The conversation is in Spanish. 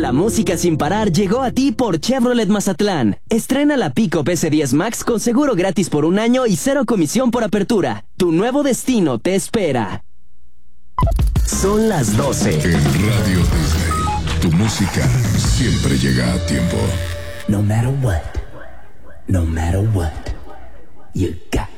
La música sin parar llegó a ti por Chevrolet Mazatlán. Estrena la Pickup S10 Max con seguro gratis por 1 año y 0 comisión por apertura. Tu nuevo destino te espera. Son las 12. En Radio Disney, tu música siempre llega a tiempo. No matter what, you